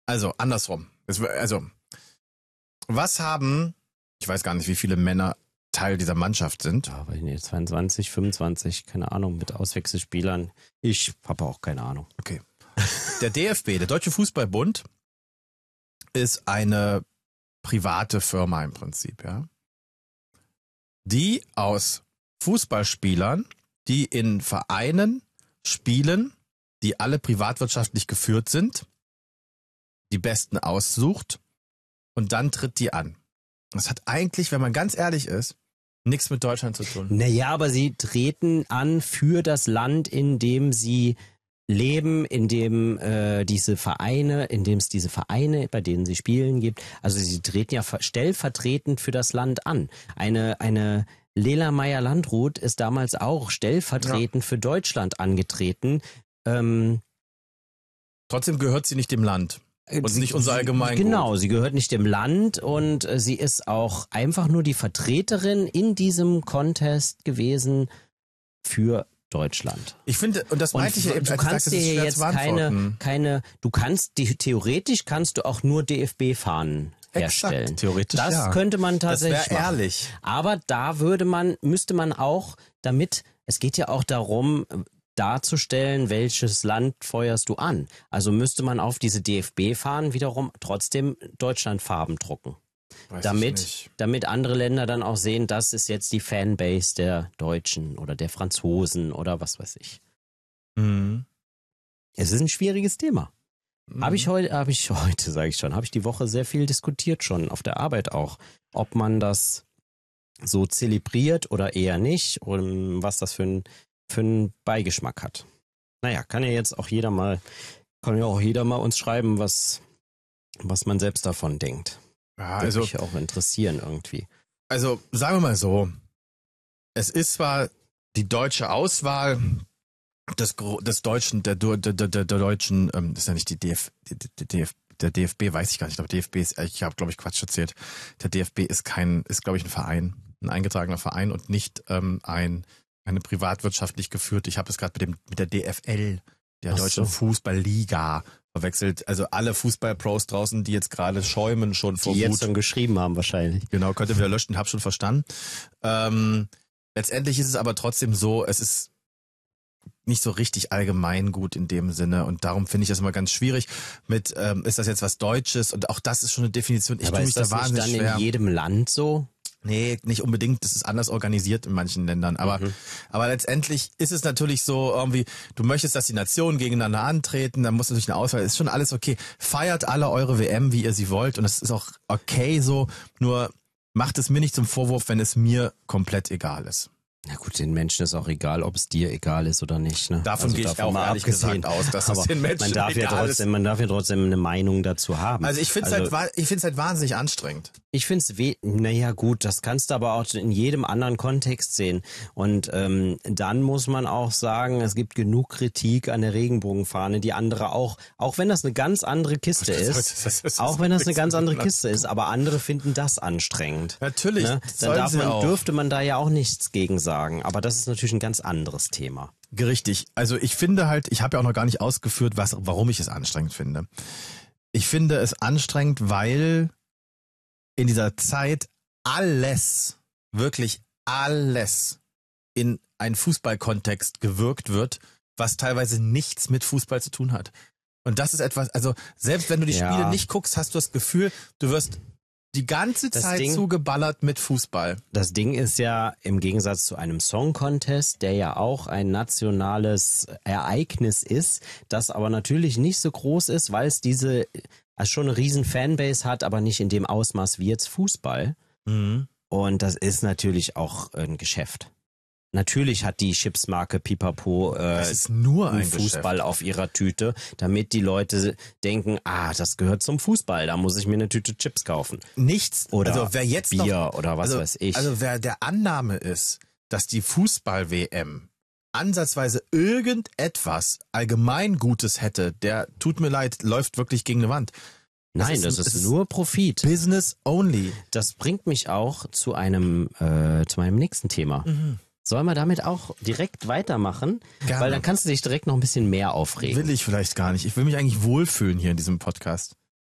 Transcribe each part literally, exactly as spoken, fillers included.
Also, andersrum. Es, also, was haben, ich weiß gar nicht, wie viele Männer Teil dieser Mannschaft sind. Ja, weiß ich nicht, zweiundzwanzig, fünfundzwanzig, keine Ahnung, mit Auswechselspielern. Ich habe auch keine Ahnung. Okay. Der D F B, der Deutsche Fußballbund, ist eine private Firma im Prinzip, ja. Die aus Fußballspielern, die in Vereinen spielen, die alle privatwirtschaftlich geführt sind, die Besten aussucht und dann tritt die an. Das hat eigentlich, wenn man ganz ehrlich ist, nichts mit Deutschland zu tun. Naja, aber sie treten an für das Land, in dem sie leben, in dem äh, diese Vereine, in dem es diese Vereine, bei denen sie spielen, gibt. Also sie treten ja stellvertretend für das Land an. Eine eine Lela Meyer-Landrut ist damals auch stellvertretend ja. für Deutschland angetreten. Ähm, Trotzdem gehört sie nicht dem Land. Und sie, nicht unser Allgemeingut. Genau, sie gehört nicht dem Land und äh, sie ist auch einfach nur die Vertreterin in diesem Contest gewesen für Deutschland. Ich finde, und das meinte ich ja eben, du kannst dir hier jetzt keine, keine, du kannst, die, theoretisch kannst du auch nur D F B-Fahnen herstellen. Exakt, theoretisch das ja. könnte man tatsächlich Das wäre ehrlich. Aber da würde man, müsste man auch damit, es geht ja auch darum, darzustellen, welches Land feuerst du an. Also müsste man auf diese D F B-Fahnen wiederum trotzdem Deutschlandfarben drucken. Weiß damit, damit andere Länder dann auch sehen, das ist jetzt die Fanbase der Deutschen oder der Franzosen oder was weiß ich. Mhm. Es ist ein schwieriges Thema. Mhm. Habe ich heute, habe ich heute, sage ich schon, habe ich die Woche sehr viel diskutiert schon, auf der Arbeit auch, ob man das so zelebriert oder eher nicht und was das für ein, für einen Beigeschmack hat. Naja, kann ja jetzt auch jeder mal, kann ja auch jeder mal uns schreiben, was, was man selbst davon denkt. Ja, Würde also, mich auch interessieren irgendwie. Also sagen wir mal so, es ist zwar die deutsche Auswahl des, des deutschen, der, der, der, der deutschen, ähm, das ist ja nicht die D F, der, D F, der D F B, weiß ich gar nicht, ich glaube D F B ist, ich habe glaube ich Quatsch erzählt, der D F B ist kein, ist glaube ich ein Verein, ein eingetragener Verein und nicht ähm, ein eine privatwirtschaftlich geführte, ich habe es gerade mit dem mit der D F L, der Ach Deutschen so. Fußballliga, verwechselt. Also alle Fußballpros draußen, die jetzt gerade schäumen schon vor Die jetzt Wut. schon geschrieben haben wahrscheinlich. Genau, könnt ihr wieder löschen, hab schon verstanden. Ähm, letztendlich ist es aber trotzdem so, es ist nicht so richtig allgemeingut in dem Sinne und darum finde ich das immer ganz schwierig mit, ähm, ist das jetzt was Deutsches und auch das ist schon eine Definition, ich Aber tue mich ist das da nicht wahnsinnig dann schwer. in jedem Land so? Nee, nicht unbedingt, das ist anders organisiert in manchen Ländern, aber Mhm. aber letztendlich ist es natürlich so irgendwie, du möchtest, dass die Nationen gegeneinander antreten, dann muss natürlich eine Auswahl, ist schon alles okay. Feiert alle eure W M, wie ihr sie wollt und das ist auch okay so, nur macht es mir nicht zum Vorwurf, wenn es mir komplett egal ist. Na gut, den Menschen ist auch egal, ob es dir egal ist oder nicht. Ne? Davon Also gehe ich davon auch mal ehrlich abgesehen. gesagt aus, dass es Aber den Menschen man darf ja egal trotzdem, ist. man darf ja trotzdem eine Meinung dazu haben. Also ich finde es Also, halt, ich finde es halt wahnsinnig anstrengend. Ich finde es, we- naja gut, das kannst du aber auch in jedem anderen Kontext sehen. Und ähm, dann muss man auch sagen, es gibt genug Kritik an der Regenbogenfahne, die andere auch, auch wenn das eine ganz andere Kiste Das- ist, das- das- das- auch wenn das eine ganz andere das- Kiste ist, aber andere finden das anstrengend. Natürlich, Ne? das Dann sollen darf sie man, auch. dürfte man da ja auch nichts gegen sagen. Aber das ist natürlich ein ganz anderes Thema. Richtig. Also ich finde halt, ich habe ja auch noch gar nicht ausgeführt, was, warum ich es anstrengend finde. Ich finde es anstrengend, weil in dieser Zeit alles, wirklich alles in einen Fußballkontext gewirkt wird, was teilweise nichts mit Fußball zu tun hat. Und das ist etwas, also selbst wenn du die Ja. Spiele nicht guckst, hast du das Gefühl, du wirst die ganze Das Zeit Ding- zugeballert mit Fußball. Das Ding ist ja im Gegensatz zu einem Song Contest, der ja auch ein nationales Ereignis ist, das aber natürlich nicht so groß ist, weil es diese also schon eine riesen Fanbase hat, aber nicht in dem Ausmaß wie jetzt Fußball. Mhm. Und das ist natürlich auch ein Geschäft. Natürlich hat die Chipsmarke Pipapo äh, Es ist nur ein einen Fußball auf ihrer Tüte, damit die Leute denken, ah, das gehört zum Fußball, da muss ich mir eine Tüte Chips kaufen. Nichts. Oder also wer jetzt Bier noch, oder was also, weiß ich. Also wer der Annahme ist, dass die Fußball-W M ansatzweise irgendetwas Allgemeingutes hätte, der, tut mir leid, läuft wirklich gegen eine Wand. Nein, ist- das ist, es ist nur Profit. Business only. Das bringt mich auch zu einem äh, zu meinem nächsten Thema. Sollen wir damit auch direkt weitermachen? Gerne. Weil dann kannst du dich direkt noch ein bisschen mehr aufregen. Will ich vielleicht gar nicht. Ich will mich eigentlich wohlfühlen hier in diesem Podcast.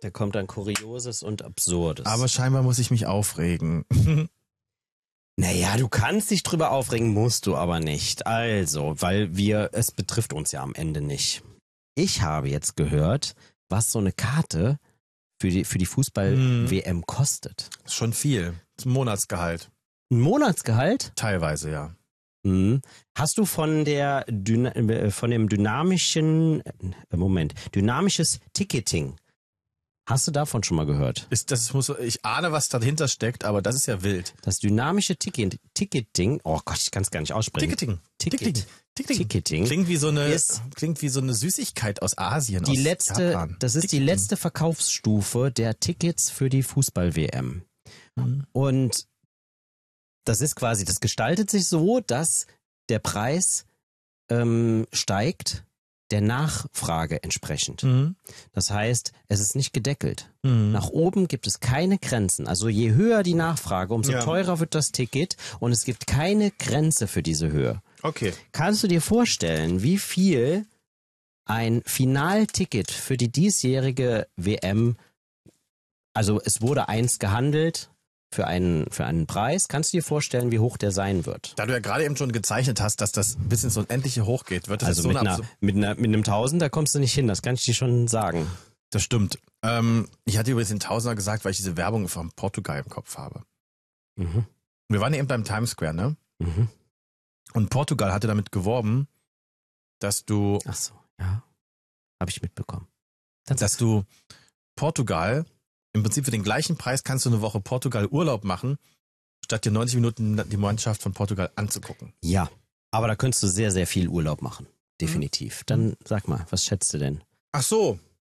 Da kommt dann Kurioses und Absurdes. Aber scheinbar muss ich mich aufregen. Naja, du kannst dich drüber aufregen, musst du aber nicht. Also, weil wir, es betrifft uns ja am Ende nicht. Ich habe jetzt gehört, was so eine Karte für die, für die Fußball-W M kostet. Das ist schon viel. Das ist ein Monatsgehalt. Ein Monatsgehalt? Teilweise, ja. Mhm. Hast du von der Dyna- äh, von dem dynamischen äh, Moment, dynamisches Ticketing, hast du davon schon mal gehört? Ist, das muss, ich ahne, was dahinter steckt, aber das ist ja wild. Das dynamische Ticket, Ticketing, oh Gott, ich kann es gar nicht aussprechen. Ticketing. Ticket. Ticketing. Ticketing. Ticketing. Klingt wie so eine, ist klingt wie so eine Süßigkeit aus Asien, Die aus letzte, Japan. das ist die Ticketing. letzte Verkaufsstufe der Tickets für die Fußball-W M. Mhm. Und das ist quasi, das gestaltet sich so, dass der Preis ähm, steigt der Nachfrage entsprechend. Mhm. Das heißt, es ist nicht gedeckelt. Mhm. Nach oben gibt es keine Grenzen. Also je höher die Nachfrage, umso Ja. teurer wird das Ticket und es gibt keine Grenze für diese Höhe. Okay. Kannst du dir vorstellen, wie viel ein Finalticket für die diesjährige W M, also es wurde eins gehandelt für einen, für einen Preis, kannst du dir vorstellen, wie hoch der sein wird? Da du ja gerade eben schon gezeichnet hast, dass das bis ins Unendliche hochgeht, wird das Also jetzt so mit, eine einer, Absu- mit, einer, mit einem Tausender kommst du nicht hin, das kann ich dir schon sagen. Das stimmt. Ähm, ich hatte übrigens den Tausender gesagt, weil ich diese Werbung von Portugal im Kopf habe. Mhm. Wir waren ja eben beim Times Square, ne? Mhm. Und Portugal hatte damit geworben, dass du, Ach so, ja, habe ich mitbekommen. Dann dass du Portugal, im Prinzip für den gleichen Preis kannst du eine Woche Portugal Urlaub machen, statt dir neunzig Minuten die Mannschaft von Portugal anzugucken. Ja, aber da könntest du sehr, sehr viel Urlaub machen. Definitiv. Dann sag mal, was schätzt du denn? Ach so.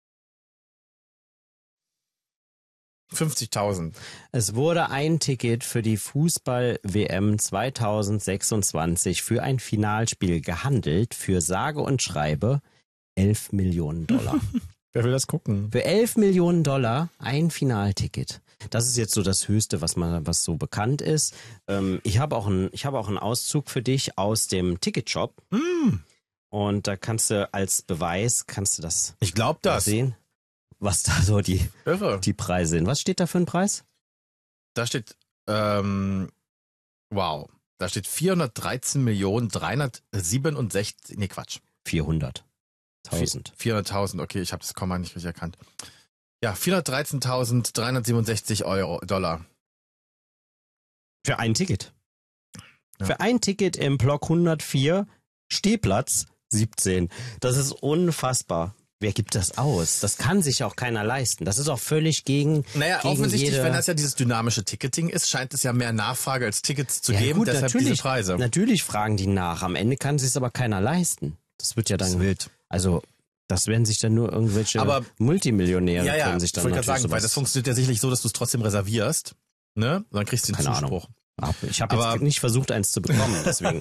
fünfzigtausend. Es wurde ein Ticket für die Fußball-W M zweitausendsechsundzwanzig für ein Finalspiel gehandelt für sage und schreibe elf Millionen Dollar. Wer will das gucken? Für elf Millionen Dollar ein Finalticket. Das ist jetzt so das Höchste, was man, was so bekannt ist. Ähm, ich habe auch einen, ich habe auch einen Auszug für dich aus dem Ticketshop. Mm. Und da kannst du als Beweis, kannst du das Ich glaube das. sehen, was da so die, Irre. die Preise sind. Was steht da für ein Preis? Da steht, ähm, wow, da steht vierhundertdreizehn Millionen dreihundertsiebenundsechzig, nee Quatsch. vierhunderttausend. vierhunderttausend, okay, ich habe das Komma nicht richtig erkannt. Ja, vierhundertdreizehntausenddreihundertsiebenundsechzig Euro, Dollar. Für ein Ticket. Ja. Für ein Ticket im Block hundertvier, Stehplatz siebzehn. Das ist unfassbar. Wer gibt das aus? Das kann sich auch keiner leisten. Das ist auch völlig gegen, Naja, gegen offensichtlich, jede... wenn das ja dieses dynamische Ticketing ist, scheint es ja mehr Nachfrage als Tickets zu Ja, geben, gut, deshalb natürlich, diese Preise. Natürlich fragen die nach. Am Ende kann sich aber keiner leisten. Das wird ja Das dann... ist wild. Also, das werden sich dann nur irgendwelche Aber- Multimillionäre Ja, ja, können sich ich dann wollte natürlich gerade sagen, weil sowas- das funktioniert ja sicherlich so, dass du es trotzdem reservierst, ne? Und dann kriegst du den Keine Zuspruch. Ab- Ich habe Aber- jetzt nicht versucht, eins zu bekommen, deswegen.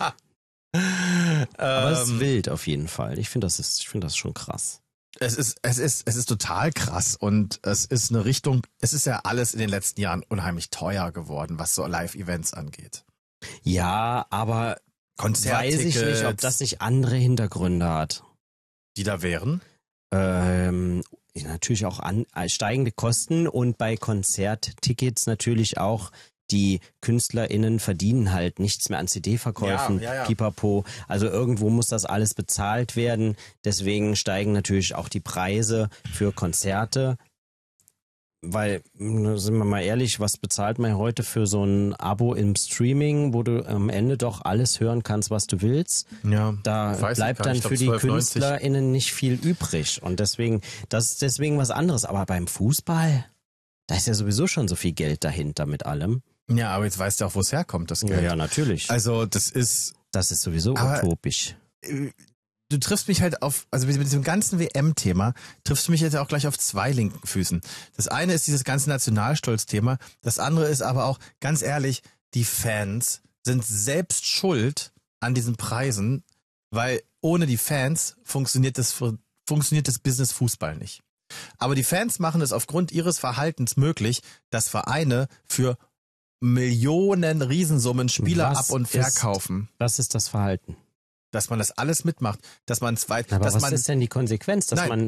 Aber es ist Ähm, wild auf jeden Fall. Ich finde das ist, ich finde das schon krass. Es ist, es ist, es ist total krass und es ist eine Richtung, es ist ja alles in den letzten Jahren unheimlich teuer geworden, was so Live-Events angeht. Ja, aber Konzerttickets, weiß ich nicht, ob das nicht andere Hintergründe hat. die da wären. Ähm, natürlich auch an, äh, steigende Kosten und bei Konzerttickets natürlich auch die KünstlerInnen verdienen halt nichts mehr an C D-Verkäufen, Ja, ja, ja. pipapo. Also irgendwo muss das alles bezahlt werden. Deswegen steigen natürlich auch die Preise für Konzerte. Weil, mh, sind wir mal ehrlich, was bezahlt man heute für so ein Abo im Streaming, wo du am Ende doch alles hören kannst, was du willst? Ja, Da weiß ich bleibt gar dann nicht. Ich für die glaub, zwölf neunzig. KünstlerInnen nicht viel übrig. Und deswegen, das ist deswegen was anderes. Aber beim Fußball, da ist ja sowieso schon so viel Geld dahinter mit allem. Ja, aber jetzt weißt du auch, wo es herkommt, das Ja, Geld. ja, natürlich. Also das ist, Das ist sowieso Aber- utopisch. äh, du triffst mich halt auf, also mit, mit diesem ganzen W M-Thema triffst du mich jetzt auch gleich auf zwei linken Füßen. Das eine ist dieses ganze Nationalstolz-Thema, das andere ist aber auch, ganz ehrlich, die Fans sind selbst schuld an diesen Preisen, weil ohne die Fans funktioniert das, funktioniert das Business Fußball nicht. Aber die Fans machen es aufgrund ihres Verhaltens möglich, dass Vereine für Millionen Riesensummen Spieler Was ab- und ist- verkaufen. Was ist das Verhalten? Dass man das alles mitmacht, dass man zwei, Aber dass was man, ist denn die Konsequenz, dass nein, man